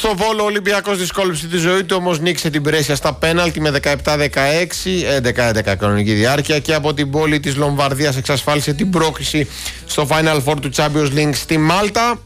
Στο Βόλο ο Ολυμπιακός δυσκόλεψε τη ζωή του, όμως νίκησε την Μπρέσια στα πέναλτι με 17-16, 11-11 κανονική διάρκεια, και από την πόλη της Λομβαρδίας εξασφάλισε την πρόκριση στο Final Four του Champions League στη Μάλτα.